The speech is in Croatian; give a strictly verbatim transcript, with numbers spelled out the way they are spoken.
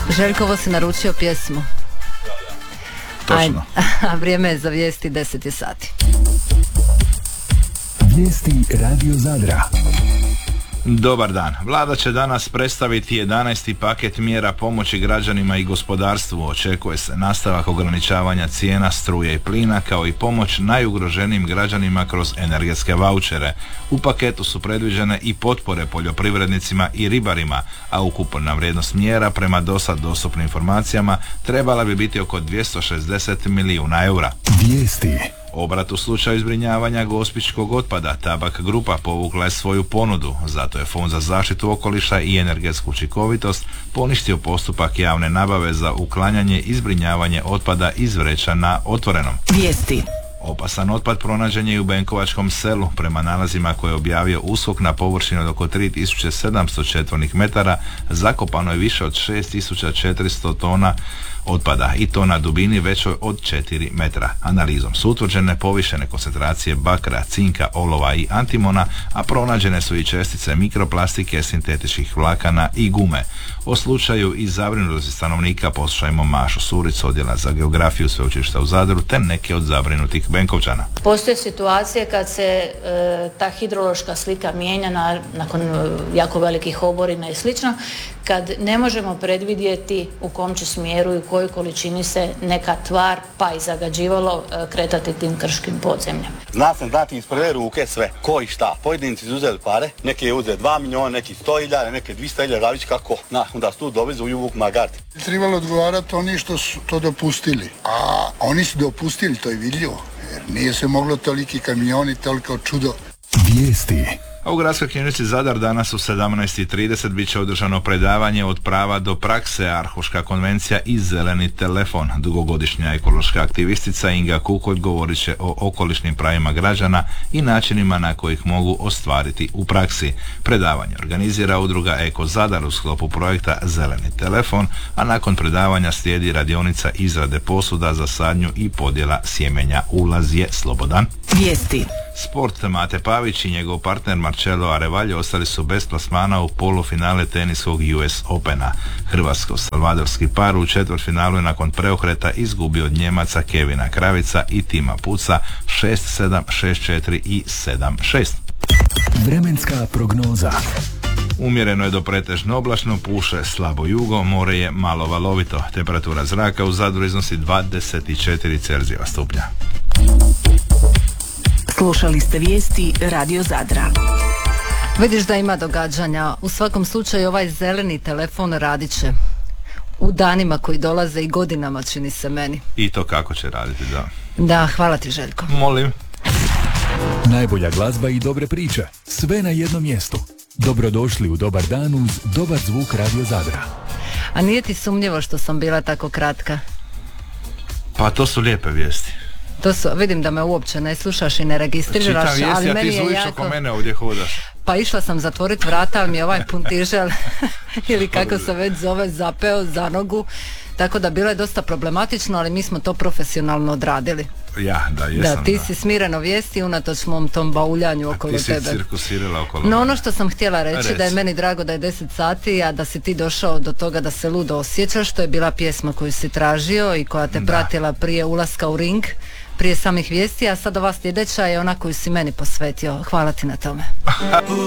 Željkovo si naručio pjesmu. Točno. A vrijeme je za vijesti, deset je sati. Vijesti Radio Zadra. Dobar dan. Vlada će danas predstaviti jedanaesti paket mjera pomoći građanima i gospodarstvu. Očekuje se nastavak ograničavanja cijena struje i plina, kao i pomoć najugroženijim građanima kroz energetske vaučere. U paketu su predviđene i potpore poljoprivrednicima i ribarima, a ukupna vrijednost mjera prema dosad dostupnim informacijama trebala bi biti oko dvjesto šezdeset milijuna eura. Vijesti. Obrat u slučaju zbrinjavanja gospićkog otpada Tabak grupa povukla je svoju ponudu, zato je Fond za zaštitu okoliša i energetsku učinkovitost poništio postupak javne nabave za uklanjanje i zbrinjavanje otpada iz vreća na otvorenom. Vijesti. Opasan otpad pronađen je i u Benkovačkom selu. Prema nalazima koje je objavio USKOK, na površini od oko tri tisuće sedamsto četvornih metara zakopano je više od šest tisuća četiristo tona otpada, i to na dubini većoj od četiri metra. Analizom su utvrđene povišene koncentracije bakra, cinka, olova i antimona, a pronađene su i čestice mikroplastike, sintetičkih vlakana i gume. O slučaju i zabrinutosti stanovnika poslušajmo Mašu Suricu, odjela za geografiju Sveučilišta u Zadru, te neke od zabrinutih Benkovčana. Postoje situacije kad se e, ta hidrološka slika mijenja na, nakon e, jako velikih oborina i slično, kad ne možemo predvidjeti u kom će smjeru i u kojoj količini se neka tvar pa i zagađivalo e, kretati tim krškim podzemljem. Zna sam znati iz prve ruke sve, ko i šta. Pojedinci su uzeli pare, neki je uzeli dva milijuna, neki sto hiljada, neki dvjesto hiljada, zavić kako. Na, onda su tu dobili za uvuk magart. Trebalo odgovarati oni što su to dopustili, a oni su dopustili, to je vidljivo. Jer nije se moglo toliki kamioni, toliko čudo. Vijesti. A u Gradskoj knjižnici Zadar danas u sedamnaest i trideset bit će održano predavanje Od prava do prakse, Arhuška konvencija i zeleni telefon. Dugogodišnja ekološka aktivistica Inga Kukolj govorit će o okolišnim pravima građana i načinima na kojih mogu ostvariti u praksi. Predavanje organizira udruga Eko Zadar u sklopu projekta Zeleni telefon, a nakon predavanja slijedi radionica izrade posuda za sadnju i podjela sjemenja. Ulaz je slobodan. Vijesti. Sport. Mate Pavić i njegov partner Marcelo Arevalje ostali su bez plasmana u polufinale teniskog U S Opena. Hrvatsko-salvadorski par u četvrtfinalu je nakon preokreta izgubio od Njemaca Kevina Kravica i Tima Puca šest sedam, šest četiri i sedam šest. Vremenska prognoza. Umjereno je do pretežno oblačno, puše slabo jugo, more je malo valovito. Temperatura zraka u Zadru iznosi dvadeset četiri Celzijeva stupnja. Slušali ste vijesti Radio Zadra. Vidiš da ima događanja. U svakom slučaju ovaj zeleni telefon radit će u danima koji dolaze i godinama, čini se meni. I to kako će raditi, da. Da, hvala ti, Željko. Molim. Najbolja glazba i dobre priče. Sve na jednom mjestu. Dobrodošli u Dobar dan uz dobar zvuk Radio Zadra. A nije ti sumnjivo što sam bila tako kratka? Pa to su lijepe vijesti. To su, vidim da me uopće ne slušaš i ne registriraš. Čitam vijesti, ali a meni ti je zvujiš jako... oko mene ovdje hodaš. Pa išla sam zatvoriti vrata, ali mi je ovaj puntižel ili kako se već zove zapeo za nogu. Tako da bilo je dosta problematično, ali mi smo to profesionalno odradili. Ja, da, jesam, da. Ti da. si smireno vijesti unatoč mom tom bauljanju okolo tebe. A ti si cirkusirala okolo. No ono što sam htjela reći, Reci. da je meni drago da je deset sati, a da si ti došao do toga da se ludo osjećaš, to je bila pjesma koju si tražio i koja te Da. pratila prije ulaska u ring, prije samih vijesti, a sad ova sljedeća je ona koju si meni posvetio. Hvala ti na tome.